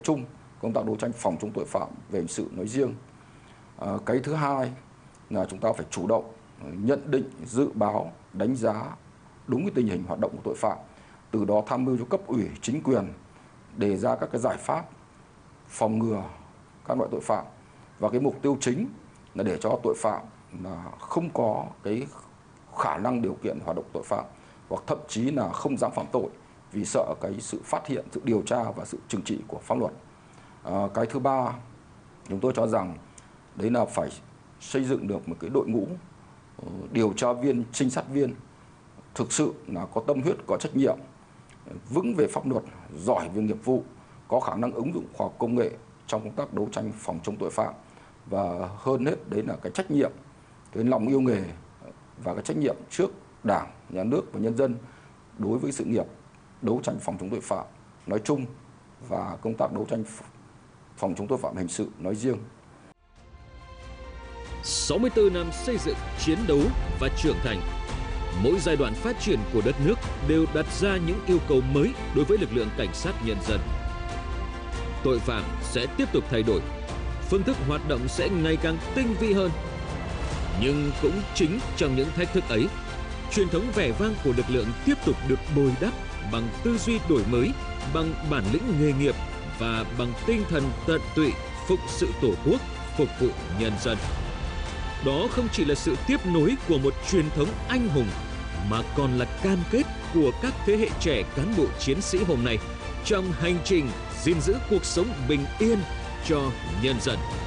chung, công tác đấu tranh phòng chống tội phạm về hình sự nói riêng. Cái thứ hai là chúng ta phải chủ động nhận định, dự báo, đánh giá đúng cái tình hình hoạt động của tội phạm, từ đó tham mưu cho cấp ủy, chính quyền đề ra các cái giải pháp phòng ngừa các loại tội phạm, và cái mục tiêu chính là để cho tội phạm là không có cái khả năng điều kiện hoạt động tội phạm, hoặc thậm chí là không dám phạm tội vì sợ cái sự phát hiện, sự điều tra và sự trừng trị của pháp luật. Cái thứ ba, chúng tôi cho rằng đấy là phải xây dựng được một cái đội ngũ điều tra viên, trinh sát viên thực sự là có tâm huyết, có trách nhiệm, vững về pháp luật, giỏi về nghiệp vụ, có khả năng ứng dụng khoa học công nghệ trong công tác đấu tranh phòng chống tội phạm. Và hơn hết đấy là cái trách nhiệm, cái lòng yêu nghề và cái trách nhiệm trước Đảng, Nhà nước và nhân dân đối với sự nghiệp đấu tranh phòng chống tội phạm nói chung và công tác đấu tranh phòng chống tội phạm hình sự nói riêng. 64 năm xây dựng, chiến đấu và trưởng thành, mỗi giai đoạn phát triển của đất nước đều đặt ra những yêu cầu mới đối với lực lượng cảnh sát nhân dân. Tội phạm sẽ tiếp tục thay đổi, phương thức hoạt động sẽ ngày càng tinh vi hơn. Nhưng cũng chính trong những thách thức ấy, truyền thống vẻ vang của lực lượng tiếp tục được bồi đắp bằng tư duy đổi mới, bằng bản lĩnh nghề nghiệp và bằng tinh thần tận tụy phục sự Tổ quốc, phục vụ nhân dân. Đó không chỉ là sự tiếp nối của một truyền thống anh hùng, mà còn là cam kết của các thế hệ trẻ cán bộ chiến sĩ hôm nay trong hành trình gìn giữ cuộc sống bình yên cho nhân dân.